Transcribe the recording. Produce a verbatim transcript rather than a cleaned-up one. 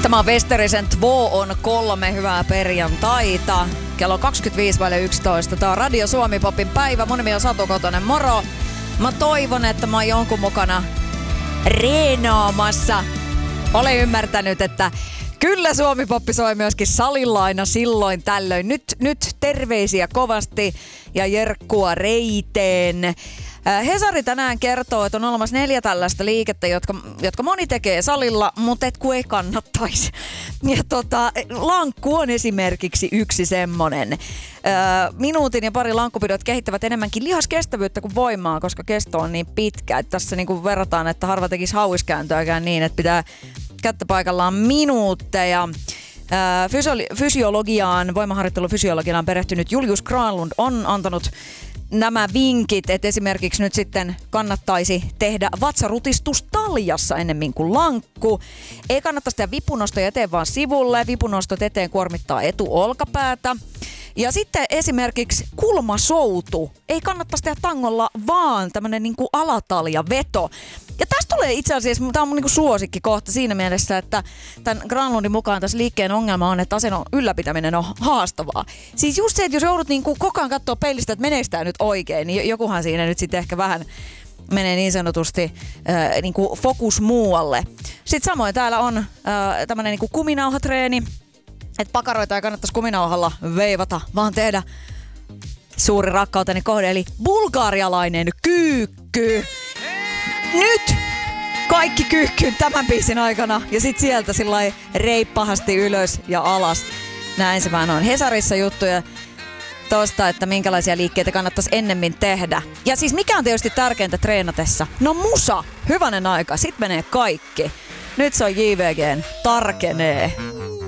Tämä on Westerisen Tvo on kolme, hyvää perjantaita. Kello kaksikymmentäviisi vaille yksitoista. Tää on Radio Suomi Popin päivä. Mun nimi on Satu Kotonen, moro. Mä toivon, että mä oon jonkun mukana reenaamassa. Olen ymmärtänyt, että kyllä Suomi Poppi soi myöskin salilla aina silloin tällöin. Nyt, nyt terveisiä kovasti ja jerkkua reiteen. Hesari tänään kertoo, että on olemassa neljä tällaista liikettä, jotka, jotka moni tekee salilla, mutta et kun ei kannattaisi. Ja tota, lankku on esimerkiksi yksi semmonen. Öö, minuutin ja pari lankkupidot kehittävät enemmänkin lihaskestävyyttä kuin voimaa, koska kesto on niin pitkä. Että tässä niinku verrataan, että harva tekisi hauiskääntöäkään niin, että pitää kättä paikallaan minuutteja. Fysiolo- fysiologiaan, voimaharjoittelufysiologiaan perehtynyt Julius Granlund on antanut nämä vinkit, että esimerkiksi nyt sitten kannattaisi tehdä vatsarutistus taljassa ennemmin kuin lankku. Ei kannattaisi tehdä vipunostoja eteen vaan sivulle. Vipunostot eteen kuormittaa etuolkapäätä. Ja sitten esimerkiksi kulmasoutu. Ei kannattaisi tehdä tangolla, vaan tämmönen niinku alataljaveto. Ja tästä tulee itse asiassa, tämä on mun niinku suosikki kohta siinä mielessä, että tämän Granlundin mukaan tässä liikkeen ongelma on, että asennon ylläpitäminen on haastavaa. Siis just se, että jos joudut niinku koko ajan katsoa peilistä, että menee sitä nyt oikein, niin jokuhan siinä nyt sitten ehkä vähän menee niin sanotusti äh, niinku fokus muualle. Sitten samoin täällä on äh, tämmönen niinku kuminauhatreeni, että pakaroita ei kannattaisi kuminauhalla veivata, vaan tehdä suuri rakkauteni kohde, eli bulgarialainen kyykky. Nyt kaikki kyykkyyn tämän biisin aikana ja sit sieltä sillai reippahasti ylös ja alas. Näin se vaan on. Hesarissa juttuja tosta, että minkälaisia liikkeitä kannattaisi ennemmin tehdä. Ja siis mikä on tietysti tärkeintä treenatessa? No musa, hyvänen aika, sit menee kaikki. Nyt se on J V G:n Tarkenee.